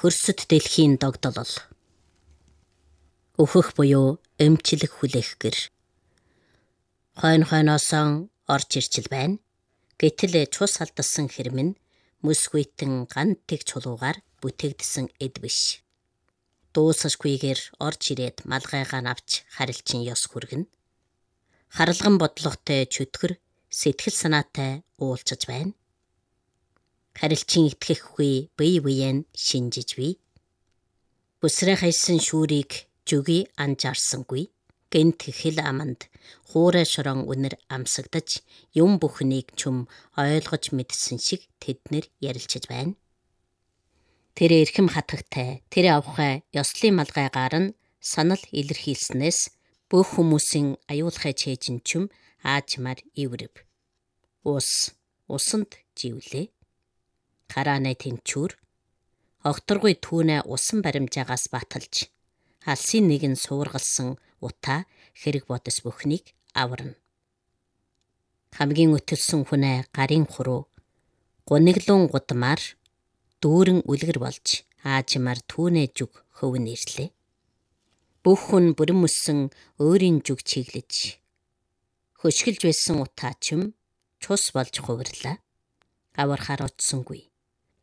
Хөрсөд дэлхийн догдолол. Өөхөх буюу эмчлэг хүлээх гэр. Хойноосоо орж ирчил байна. Гэтэл цус алдсан хэрмэн мөсгүйтэн гантиг чулуугаар бүтээгдсэн эд биш. Дуусашгүйгээр орж ирээд малгайгаа авч харилчин ёс хүргэн. Харалган бодлоготой чөтгөр сэтгэл санаатай уулзаж байна. Харилчин итгэхгүй бие биеэн шинжиж бий. Бүсрэ хайсан шүүрийг жүги анжаарсангүй. Гэнт хэл аманд хуурай шорон үнэр амсагдаж юм бүхнийг чүм ойлгож мэдсэн шиг тэднэр ярилцаж байна. Тэр эрхэм хатагтай тэр авхай ёслын малгайгаар нь санал илэрхийлснээс бүх хүмүүсийн аюулхай чэйжин чүм аажмаар иврэв. Усанд живлээ. Хараанай тэнчүүр. Огторгой түүнэ усан баримжаагаас баталж алсын нэгэн суургалсан утаа хэрэг бодос бүхнийг аварна. Хамгийн өтөлсөн хүнээ гарын хуруу гуниглун гудмаар дүүрэн үлгэр болж аажмаар түүнэ жүг хөвн ирлээ. Бүх хүн бүрэн мөссөн өөрийн жүг чиглэж хөшгөлж байсан утаа чим цус болж хувирлаа. Авархаар очсонгүй.